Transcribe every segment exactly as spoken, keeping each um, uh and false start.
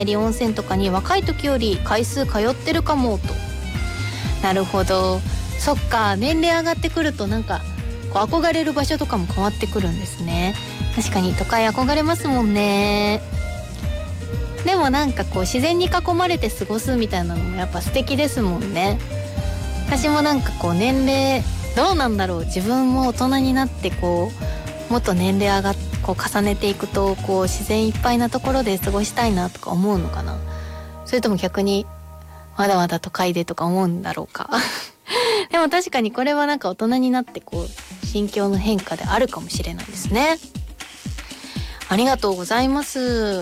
温泉とかに若い時より回数通ってるかもと。なるほど、そっか、年齢上がってくるとなんかこう憧れる場所とかも変わってくるんですね。確かに都会憧れますもんね。でもなんかこう自然に囲まれて過ごすみたいなのもやっぱ素敵ですもんね。私もなんかこう年齢どうなんだろう、自分も大人になってこうもっと年齢上がっこう重ねていくとこう自然いっぱいなところで過ごしたいなとか思うのかな。それとも逆にまだまだ都会でとか思うんだろうかでも確かにこれはなんか大人になってこう心境の変化であるかもしれないですね。ありがとうございます。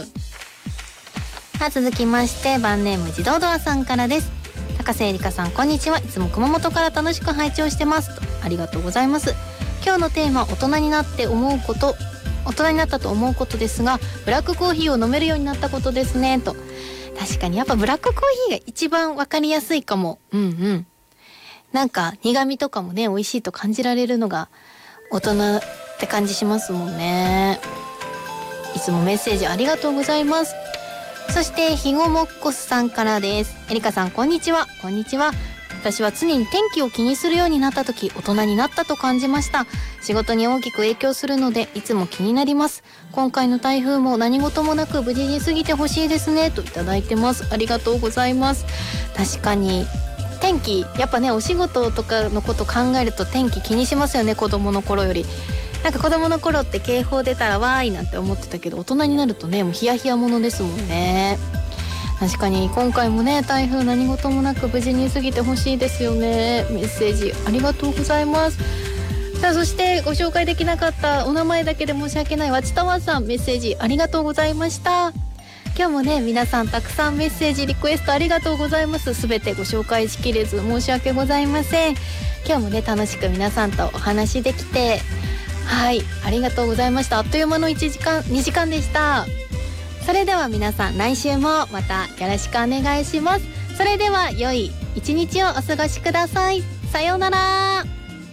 さあ続きましてバンネーム自動ドアさんからです。高瀬えりかさんこんにちは。いつも熊本から楽しく拝聴してますと。ありがとうございます。今日のテーマ、大人になって思うこと、大人になったと思うことですが、ブラックコーヒーを飲めるようになったことですねと。確かにやっぱブラックコーヒーが一番わかりやすいかも。うんうん。なんか苦味とかもね美味しいと感じられるのが大人って感じしますもんね。いつもメッセージありがとうございます。そしてひごもっこすさんからです。えりかさんこんにちは。こんにちは。私は常に天気を気にするようになった時、大人になったと感じました。仕事に大きく影響するのでいつも気になります。今回の台風も何事もなく無事に過ぎてほしいですねといただいてます。ありがとうございます。確かに天気やっぱね、お仕事とかのこと考えると天気気にしますよね。子供の頃より。なんか子供の頃って警報出たらわーいなんて思ってたけど、大人になるとねもうヒヤヒヤものですもんね。確かに今回もね台風何事もなく無事に過ぎてほしいですよね。メッセージありがとうございます。さあそしてご紹介できなかったお名前だけで申し訳ないわちたわさん、メッセージありがとうございました。今日もね皆さんたくさんメッセージリクエストありがとうございます。すべてご紹介しきれず申し訳ございません。今日もね楽しく皆さんとお話できて、はいありがとうございました。あっという間のいちじかんにじかんでした。それでは皆さん来週もまたよろしくお願いします。それでは良い一日をお過ごしください。さようなら。